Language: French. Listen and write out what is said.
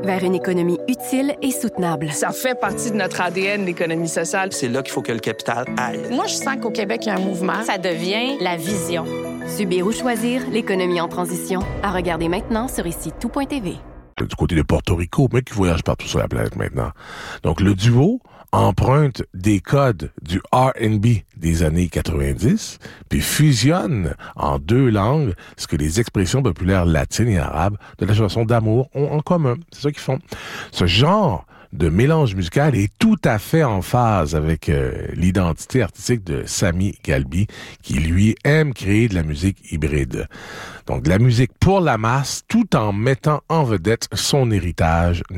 vers une économie utile et soutenable. Ça fait partie de notre ADN, l'économie sociale. C'est là qu'il faut que le capital aille. Moi, je sens qu'au Québec, il y a un mouvement. Ça devient la vision. Subir ou choisir, l'économie en transition. À regarder maintenant sur ici-tout.tv. Du côté de Porto Rico, mais qui voyage partout sur la planète maintenant. Donc, le duo emprunte des codes du R&B des années 90, puis fusionne en deux langues ce que les expressions populaires latines et arabes de la chanson d'amour ont en commun. C'est ça qu'ils font. Ce genre de mélange musical est tout à fait en phase avec l'identité artistique de Sami Galbi, qui lui aime créer de la musique hybride. Donc, de la musique pour la masse, tout en mettant en vedette son héritage